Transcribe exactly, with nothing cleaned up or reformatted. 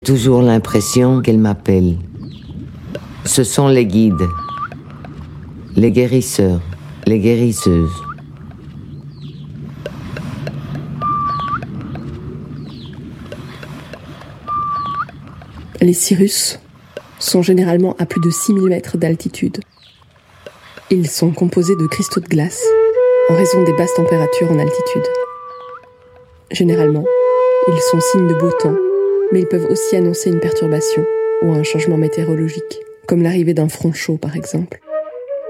Toujours l'impression qu'elle m'appelle. Ce sont les guides, les guérisseurs, les guérisseuses. Les cirrus sont généralement à plus de six mille mètres d'altitude. Ils sont composés de cristaux de glace en raison des basses températures en altitude. Généralement, ils sont signes de beau temps, mais ils peuvent aussi annoncer une perturbation ou un changement météorologique, comme l'arrivée d'un front chaud par exemple.